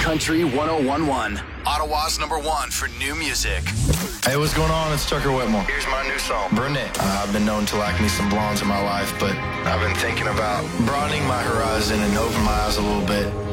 Country 101.1. Ottawa's #1 for new music. Hey, what's going on? It's Tucker Whitmore. Here's my new song, Brunette. I've been known to like me some blondes in my life, but I've been thinking about broadening my horizon and open my eyes a little bit.